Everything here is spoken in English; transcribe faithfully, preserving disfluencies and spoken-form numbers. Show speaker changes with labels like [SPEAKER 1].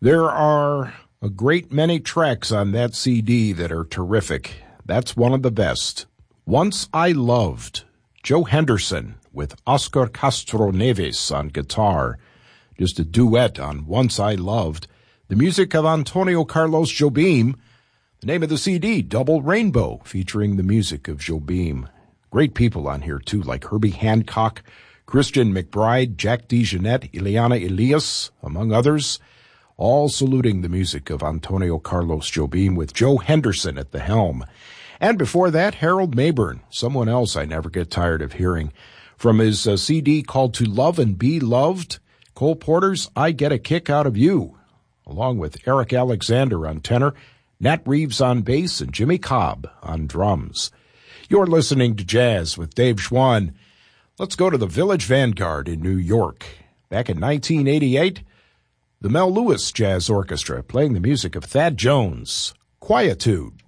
[SPEAKER 1] There are a great many tracks on that C D that are terrific. That's one of the best. Once I Loved, Joe Henderson with Oscar Castro Neves on guitar. Just a duet on Once I Loved. The music of Antonio Carlos Jobim. The name of the C D, Double Rainbow, featuring the music of Jobim. Great people on here, too, like Herbie Hancock, Christian McBride, Jack DeJohnette, Ileana Elias, among others, all saluting the music of Antonio Carlos Jobim with Joe Henderson at the helm. And before that, Harold Mayburn, someone else I never get tired of hearing. From his uh, C D called To Love and Be Loved, Cole Porter's I Get a Kick Out of You, along with Eric Alexander on tenor, Nat Reeves on bass, and Jimmy Cobb on drums. You're listening to Jazz with Dave Schwann. Let's go to the Village Vanguard in New York. Back in nineteen eighty-eight, the Mel Lewis Jazz Orchestra playing the music of Thad Jones, Quietude.